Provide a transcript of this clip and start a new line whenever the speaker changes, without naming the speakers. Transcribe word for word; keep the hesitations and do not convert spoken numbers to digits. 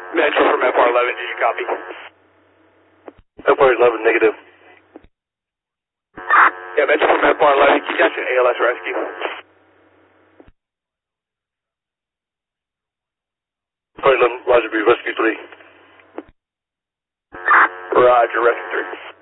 Metro from F R eleven, did you copy?
F R eleven, negative.
Yeah, Metro from F R eleven, can you catch an A L S rescue?
F R eleven, Roger, be rescue three.
Roger, rescue three.